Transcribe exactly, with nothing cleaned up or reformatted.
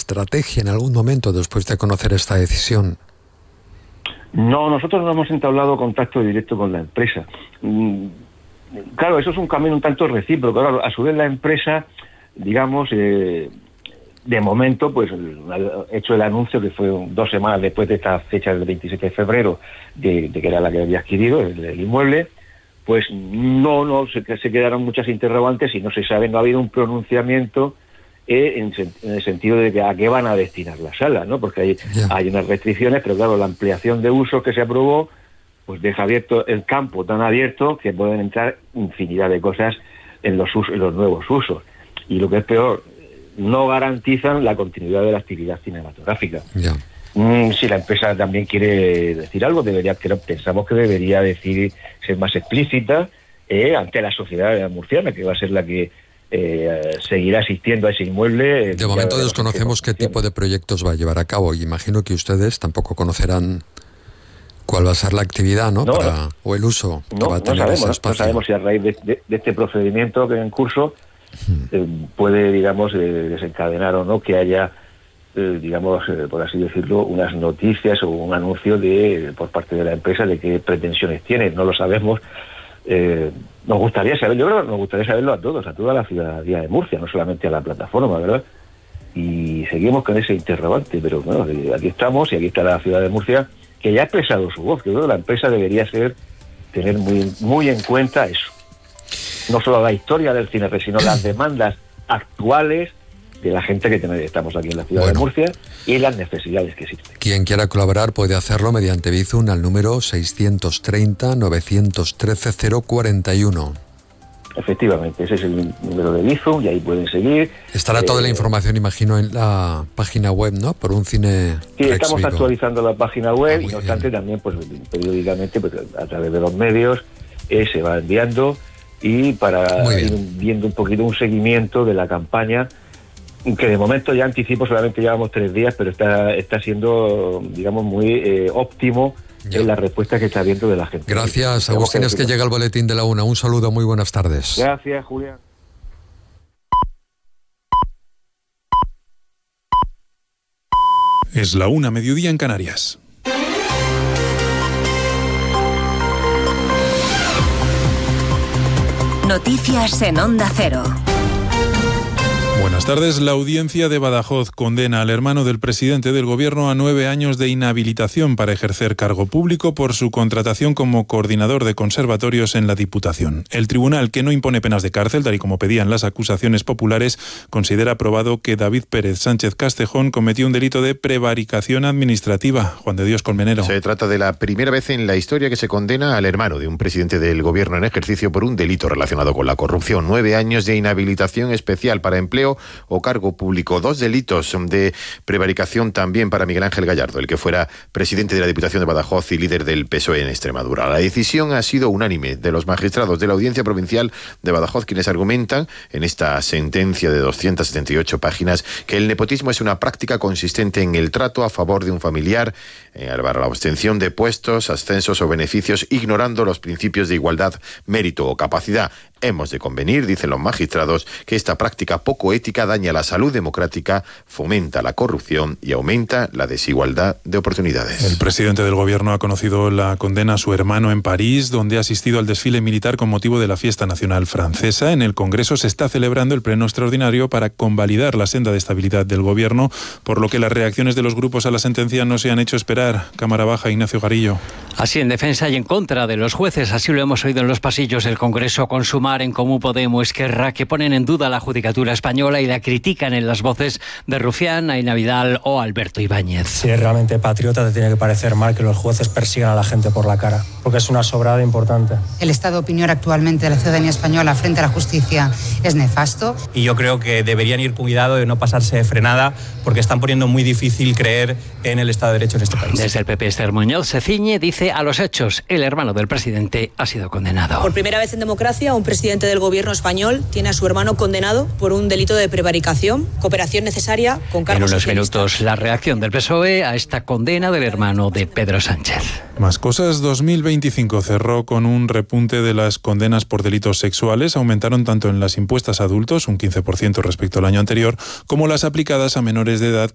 estrategia en algún momento después de conocer esta decisión? No, nosotros no hemos entablado contacto directo con la empresa. Claro, eso es un camino un tanto recíproco. Claro, a su vez la empresa, digamos, eh, de momento, pues ha hecho el anuncio que fue dos semanas después de esta fecha del veintisiete de febrero, de, de que era la que había adquirido el, el inmueble, pues no, no se, se quedaron muchas interrogantes y no se sabe, no ha habido un pronunciamiento eh, en, en el sentido de que a qué van a destinar la sala, ¿no? Porque hay, yeah. hay unas restricciones, pero claro, la ampliación de usos que se aprobó, pues deja abierto el campo tan abierto que pueden entrar infinidad de cosas en los usos, en los nuevos usos. Y lo que es peor, no garantizan la continuidad de la actividad cinematográfica. Yeah. Mm, si la empresa también quiere decir algo, debería, creo, pensamos que debería decir, ser más explícita eh, ante la sociedad murciana, que va a ser la que eh, seguirá asistiendo a ese inmueble. De momento desconocemos qué tipo de proyectos va a llevar a cabo. Imagino que ustedes tampoco conocerán cuál va a ser la actividad, ¿no? no, Para, no o el uso que no, va a tener no sabemos, ese espacio. No sabemos si a raíz de, de, de este procedimiento que hay en curso eh, puede, digamos, eh, desencadenar o no que haya, eh, digamos, eh, por así decirlo, unas noticias o un anuncio de por parte de la empresa de qué pretensiones tiene. No lo sabemos. Eh, nos gustaría saber, yo creo que nos gustaría saberlo a todos, a toda la ciudadanía de Murcia, no solamente a la plataforma, ¿verdad? Y seguimos con ese interrogante, pero bueno, aquí estamos y aquí está la ciudad de Murcia, que ya ha expresado su voz, que creo que la empresa debería ser tener muy, muy en cuenta eso. No solo la historia del cine, sino las demandas actuales de la gente que estamos aquí en la ciudad bueno, de Murcia y las necesidades que existen. Quien quiera colaborar puede hacerlo mediante Bizum al número seiscientos treinta, novecientos trece, cero cuarenta y uno. Efectivamente, ese es el número de Bizum y ahí pueden seguir. Estará eh, toda la información, imagino, en la página web, ¿no? Por un cine. Sí, estamos Vigo. actualizando la página web ah, y no obstante también, pues periódicamente, pues a través de los medios eh, se va enviando y para ir viendo un poquito un seguimiento de la campaña, que de momento ya anticipo, solamente llevamos tres días, pero está está siendo, digamos, muy eh, óptimo ya. en la respuesta que está viendo de la gente. Gracias, Agustín, es que llega el boletín de la una. Un saludo, muy buenas tardes. Gracias, Julián. Es la una, mediodía en Canarias. Noticias en Onda Cero. Buenas tardes. La audiencia de Badajoz condena al hermano del presidente del gobierno a nueve años de inhabilitación para ejercer cargo público por su contratación como coordinador de conservatorios en la Diputación. El tribunal, que no impone penas de cárcel, tal y como pedían las acusaciones populares, considera probado que David Pérez Sánchez Castejón cometió un delito de prevaricación administrativa. Juan de Dios Colmenero. Se trata de la primera vez en la historia que se condena al hermano de un presidente del gobierno en ejercicio por un delito relacionado con la corrupción. Nueve años de inhabilitación especial para empleo o cargo público. Dos delitos de prevaricación también para Miguel Ángel Gallardo, el que fuera presidente de la Diputación de Badajoz y líder del P S O E en Extremadura. La decisión ha sido unánime de los magistrados de la Audiencia Provincial de Badajoz, quienes argumentan en esta sentencia de doscientas setenta y ocho páginas que el nepotismo es una práctica consistente en el trato a favor de un familiar, eh, para la obtención de puestos, ascensos o beneficios, ignorando los principios de igualdad, mérito o capacidad. Hemos de convenir, dicen los magistrados, que esta práctica poco ética daña la salud democrática, fomenta la corrupción y aumenta la desigualdad de oportunidades. El presidente del gobierno ha conocido la condena a su hermano en París, donde ha asistido al desfile militar con motivo de la fiesta nacional francesa. En el Congreso se está celebrando el pleno extraordinario para convalidar la senda de estabilidad del gobierno, por lo que las reacciones de los grupos a la sentencia no se han hecho esperar. Cámara Baja, Ignacio Garillo. Así en defensa y en contra de los jueces, así lo hemos oído en los pasillos del Congreso, con Sumar, En Comú, Podemos, Esquerra, que ponen en duda la judicatura española y la critican en las voces de Rufián, Aina Vidal o Alberto Ibáñez. Si eres realmente patriota, te tiene que parecer mal que los jueces persigan a la gente por la cara, porque es una sobrada importante. El estado de opinión actualmente de la ciudadanía española frente a la justicia es nefasto. Y yo creo que deberían ir cuidado de no pasarse de frenada, porque están poniendo muy difícil creer en el Estado de Derecho en este país. Desde el P P, Esther Muñoz se ciñe, dice, a los hechos. El hermano del presidente ha sido condenado. Por primera vez en democracia, un presidente del gobierno español tiene a su hermano condenado por un delito de prevaricación, cooperación necesaria con cargos. En unos minutos, la reacción del P S O E a esta condena del hermano de Pedro Sánchez. Más cosas. dos mil veinticinco cerró con un repunte de las condenas por delitos sexuales. Aumentaron tanto en las impuestas a adultos, un quince por ciento respecto al año anterior, como las aplicadas a menores de edad,